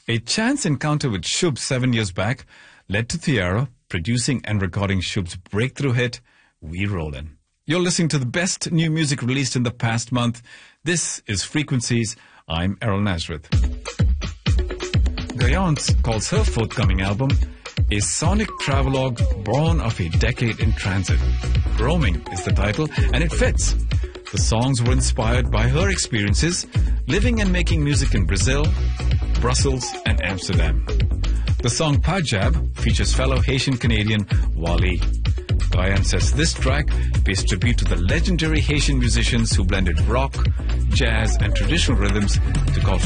A chance encounter with Shubh 7 years back led to Thiara producing and recording Shubh's breakthrough hit, We Rollin'. You're listening to the best new music released in the past month. This is Frequencies. I'm Errol Nazareth. Gayance calls her forthcoming album a sonic travelogue born of a decade in transit. Roaming is the title, and it fits. The songs were inspired by her experiences living and making music in Brazil, Brussels, and Amsterdam. The song Pajab features fellow Haitian-Canadian Wally. Gayance says this track pays tribute to the legendary Haitian musicians who blended rock, jazz, and traditional rhythms to call